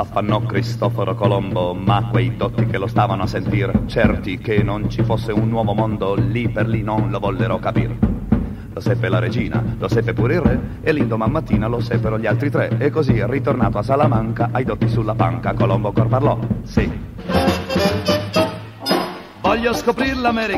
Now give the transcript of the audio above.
s'affannò Cristoforo Colombo, ma quei dotti che lo stavano a sentire, certi che non ci fosse un nuovo mondo, lì per lì non lo vollero capire. Lo seppe la regina, lo seppe pure il re, e l'indomani mattina lo seppero gli altri tre. E così, ritornato a Salamanca, ai dotti sulla panca, Colombo cor parlò, sì. Voglio scoprir l'America.